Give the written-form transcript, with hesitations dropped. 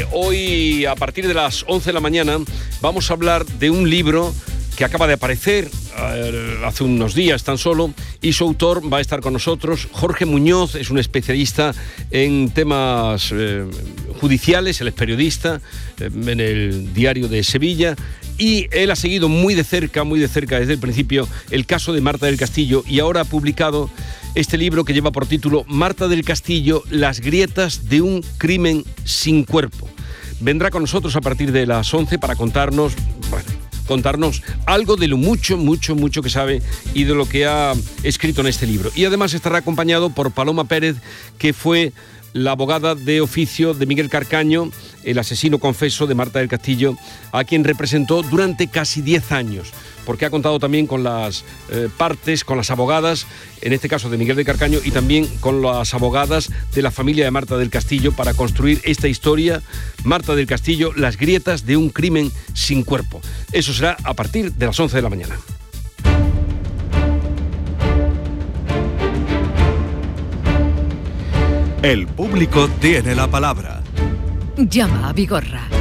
que hoy, a partir de las 11 de la mañana, vamos a hablar de un libro que acaba de aparecer hace unos días tan solo, y su autor va a estar con nosotros. Jorge Muñoz es un especialista en temas judiciales, él es periodista en el Diario de Sevilla, y él ha seguido muy de cerca desde el principio el caso de Marta del Castillo, y ahora ha publicado este libro que lleva por título Marta del Castillo, las grietas de un crimen sin cuerpo. Vendrá con nosotros a partir de las 11 para contarnos algo de lo mucho que sabe y de lo que ha escrito en este libro. Y además estará acompañado por Paloma Pérez, que fue la abogada de oficio de Miguel Carcaño, el asesino confeso de Marta del Castillo, a quien representó durante casi 10 años, porque ha contado también con las partes, con las abogadas, en este caso de Miguel de Carcaño, y también con las abogadas de la familia de Marta del Castillo para construir esta historia, Marta del Castillo, las grietas de un crimen sin cuerpo. Eso será a partir de las 11 de la mañana. El público tiene la palabra. Llama a Vigorra.